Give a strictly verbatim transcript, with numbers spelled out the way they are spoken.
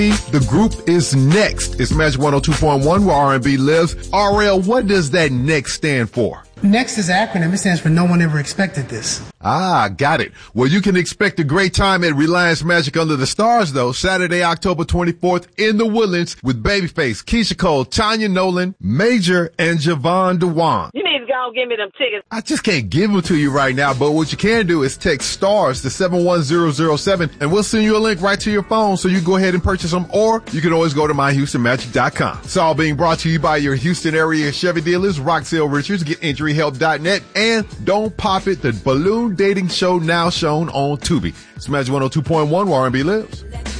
The group is NEXT. It's Magic one oh two point one where R and B lives. R L, what does that NEXT stand for? NEXT is an acronym. It stands for No One Ever Expected This. Ah, got it. Well, you can expect a great time at Reliance Magic Under the Stars, though, Saturday, October twenty-fourth in the Woodlands with Babyface, Keisha Cole, Tanya Nolan, Major, and Javon Dewan. You need to go and give me them tickets. I just can't give them to you right now, but what you can do is text STARS to seven one zero zero seven, and we'll send you a link right to your phone so you can go ahead and purchase them, or you can always go to my houston magic dot com. It's all being brought to you by your Houston area Chevy dealers, Roxelle Richards, get injury help dot net, and Don't Pop It, the balloon dating show now shown on Tubi. It's Magic one oh two point one where R and B lives.